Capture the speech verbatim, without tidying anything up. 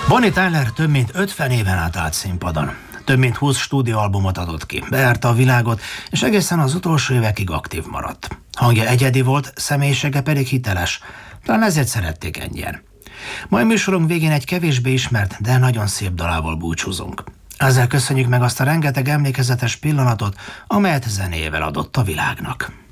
Bonnie Tyler több mint ötven éven át állt színpadon. Több mint húsz stúdióalbumot adott ki, bejárta a világot, és egészen az utolsó évekig aktív maradt. Hangja egyedi volt, személyisége pedig hiteles. Talán ezért szerették ennyien. Mai műsorunk végén egy kevésbé ismert, de nagyon szép dalával búcsúzunk. Ezzel köszönjük meg azt a rengeteg emlékezetes pillanatot, amelyet zenével adott a világnak.